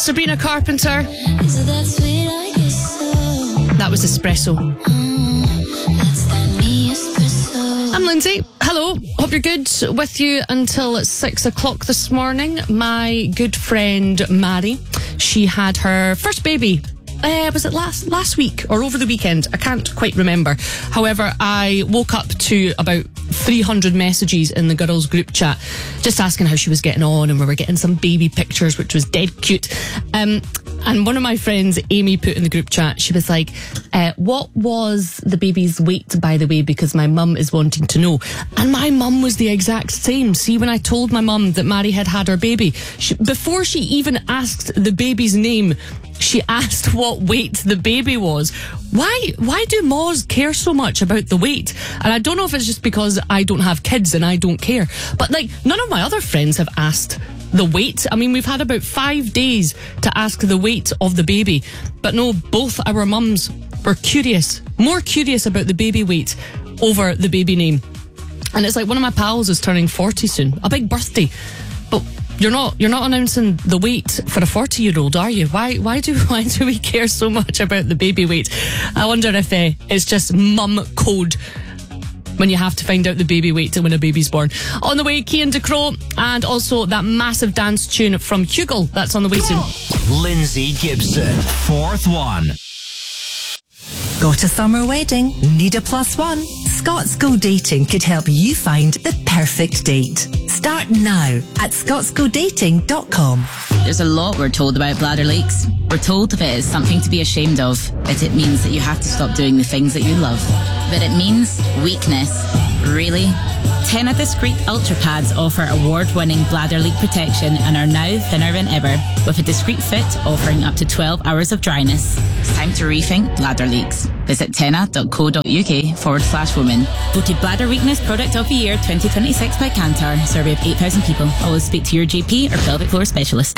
Sabrina Carpenter. That was Espresso. I'm Lindsay. Hello. Hope you're good. With you until 6 o'clock this morning. My good friend Mary, she had her first baby. Was it last week or over the weekend? I can't quite remember. However, I woke up to about 300 messages in the girls' group chat just asking how she was getting on, and we were getting some baby pictures, which was dead cute. And one of my friends, Amy, put in the group chat, she was like, what was the baby's weight, by the way, because my mum is wanting to know. And my mum was the exact same. See, when I told my mum that Mary had her baby, before she even asked the baby's name, she asked what weight the baby was. Why do moms care so much about the weight? And I don't know if it's just because I don't have kids and I don't care, but like, none of my other friends have asked the weight. I mean, we've had about 5 days to ask the weight of the baby, but no, both our mums were more curious about the baby weight over the baby name. And it's like, one of my pals is turning 40 soon, a big birthday, but you're not announcing the weight for a 40-year-old, are you? Why do we care so much about the baby weight? I wonder if it's just mum code when you have to find out the baby weight when a baby's born. On the way, Cian DeCrow, and also that massive dance tune from Hugel. That's on the way soon. Lindsay Gibson, fourth one. Got a summer wedding? Need a plus one? Scots Go Dating could help you find the perfect date. Start now at scotsgodating.com. There's a lot we're told about bladder leaks. We're told if it is something to be ashamed of, that it means that you have to stop doing the things that you love. But it means weakness. Really? Tena Discreet Ultra Pads offer award-winning bladder leak protection and are now thinner than ever, with a discreet fit offering up to 12 hours of dryness. It's time to rethink bladder leaks. Visit tena.co.uk/women. Voted Bladder Weakness Product of the Year 2026 by Kantar. Survey of 8,000 people. Always speak to your GP or pelvic floor specialist.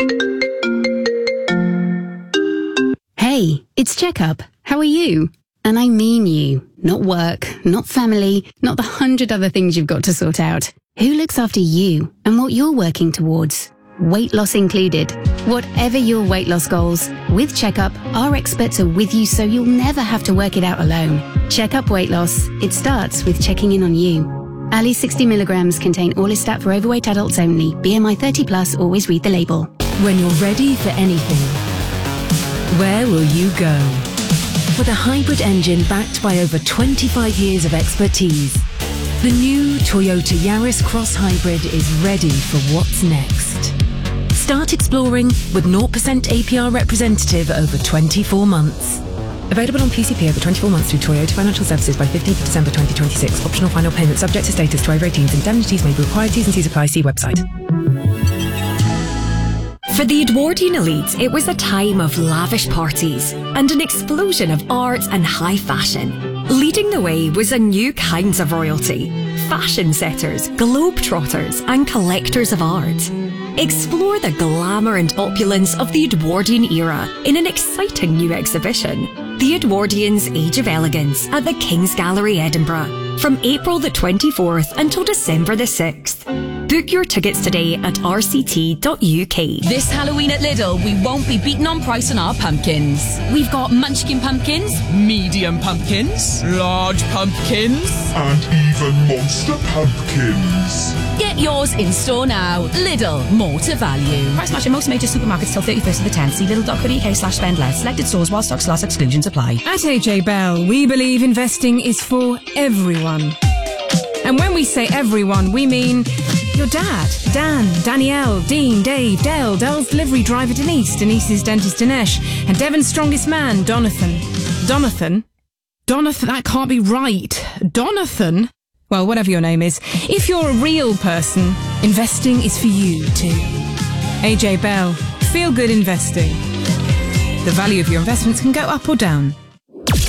Hey, it's Checkup. How are you? And I mean you. Not work, not family, not the 100 other things you've got to sort out. Who looks after you and what you're working towards? Weight loss included. Whatever your weight loss goals, with Checkup, our experts are with you so you'll never have to work it out alone. Checkup Weight Loss. It starts with checking in on you. Ali 60 milligrams contain Orlistat for overweight adults only. BMI 30 plus, always read the label. When you're ready for anything, where will you go? With a hybrid engine backed by over 25 years of expertise, the new Toyota Yaris Cross Hybrid is ready for what's next. Start exploring with 0% APR representative over 24 months. Available on PCP over 24 months through Toyota Financial Services by 15th of December 2026. Optional final payment subject to status to over 18s. Indemnities may be required. T's and C's apply. See website. For the Edwardian elite, it was a time of lavish parties and an explosion of art and high fashion. Leading the way was a new kinds of royalty: fashion setters, globetrotters, and collectors of art. Explore the glamour and opulence of the Edwardian era in an exciting new exhibition, The Edwardians' Age of Elegance, at the King's Gallery, Edinburgh, from April the 24th until December the 6th. Book your tickets today at rct.uk. This Halloween at Lidl, we won't be beaten on price on our pumpkins. We've got munchkin pumpkins, medium pumpkins, large pumpkins, and even monster pumpkins. Get yours in store now. Lidl, more to value. Price match in most major supermarkets till 31st of the 10th. See lidl.co.uk/spend less. Selected stores while stocks last. Exclusions apply. At AJ Bell, we believe investing is for everyone. And when we say everyone, we mean your dad, Dan, Danielle, Dean, Dave, Dell, Dell's delivery driver Denise, Denise's dentist Dinesh, and Devon's strongest man, Donathan. Donathan, that can't be right. Donathan? Well, whatever your name is, if you're a real person, investing is for you too. AJ Bell, feel good investing. The value of your investments can go up or down.